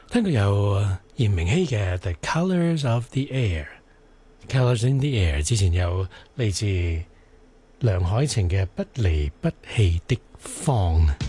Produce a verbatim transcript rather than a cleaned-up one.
聽過有炎明熹嘅《The Colours of the Air》，Colours in the Air 之前有嚟自梁凱晴嘅《不離不棄的風》。